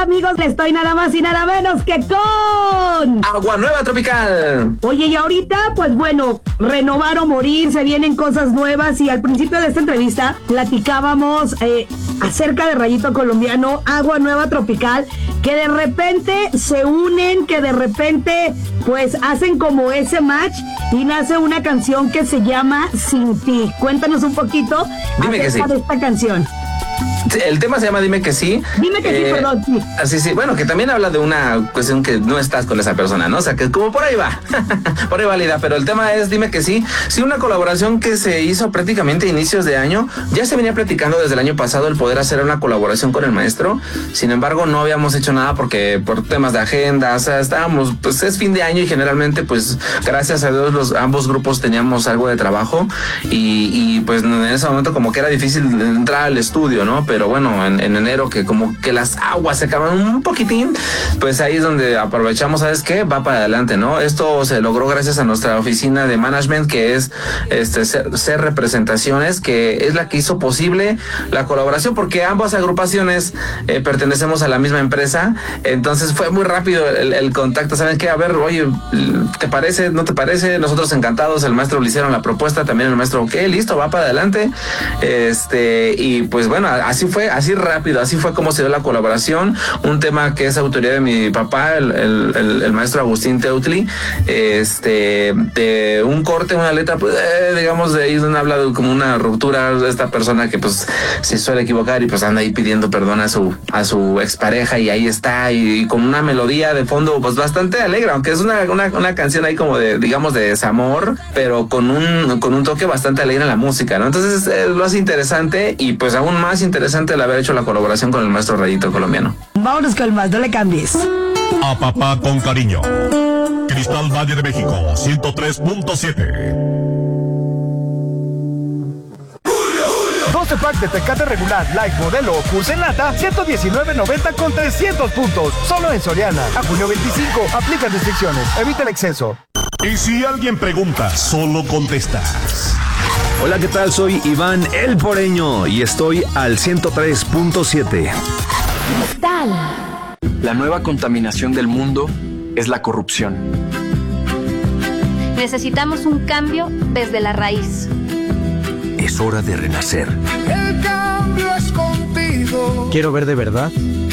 amigos, estoy nada más y nada menos que con Agua Nueva Tropical. Oye, y ahorita, pues bueno, renovar o morir, se vienen cosas nuevas y al principio de esta entrevista platicábamos acerca de Rayito Colombiano, Agua Nueva Tropical, que de repente se unen, que de repente pues hacen como ese match y nace una canción que se llama Sin Ti. Cuéntanos un poquito acerca de esta canción. El tema se llama Dime que sí. Dime que sí, perdón. Sí. Así sí, bueno, que también habla de una cuestión que no estás con esa persona, ¿no? O sea, que como por ahí va, por ahí va la idea, pero el tema es Dime que sí. Sí, una colaboración que se hizo prácticamente a inicios de año. Ya se venía platicando desde el año pasado el poder hacer una colaboración con el maestro. Sin embargo, no habíamos hecho nada porque por temas de agenda, o sea, estábamos, pues es fin de año y generalmente, pues, gracias a Dios, ambos grupos teníamos algo de trabajo y pues en ese momento como que era difícil entrar al estudio, ¿no? Pero bueno, en enero que como que las aguas se acabaron un poquitín, pues ahí es donde aprovechamos, ¿sabes qué? Va para adelante, ¿no? Esto se logró gracias a nuestra oficina de management, que es Ser Representaciones, que es la que hizo posible la colaboración, porque ambas agrupaciones pertenecemos a la misma empresa, entonces fue muy rápido el contacto. ¿Saben qué? A ver, oye, ¿te parece? ¿No te parece? Nosotros encantados, el maestro le hicieron la propuesta, también el maestro, ok, listo, va para adelante, y pues bueno, así fue, así rápido, así fue como se dio la colaboración. Un tema que es autoría de mi papá, el maestro Agustín Teutli, de un corte, una letra, pues, digamos, de ahí donde habla de como una ruptura de esta persona que pues se suele equivocar y pues anda ahí pidiendo perdón a su expareja, y ahí está, y con una melodía de fondo pues bastante alegre, aunque es una canción ahí como de, digamos, de desamor, pero con un toque bastante alegre en la música, ¿no? Entonces lo hace interesante, y pues aún más interesante el haber hecho la colaboración con el maestro Rayito Colombiano. Vámonos con más, no le cambies. A papá con cariño. Cristal Valle de México, 103.7. 12 pack de Tecate regular, light, modelo o Pulse en lata, 119.90 con 300 puntos. Solo en Soriana. A junio 25, aplica restricciones. Evita el exceso. Y si alguien pregunta, solo contestas. Hola, ¿qué tal? Soy Iván El Poreño y estoy al 103.7. Cristal. La nueva contaminación del mundo es la corrupción. Necesitamos un cambio desde la raíz. Es hora de renacer. El cambio es contigo. Quiero ver de verdad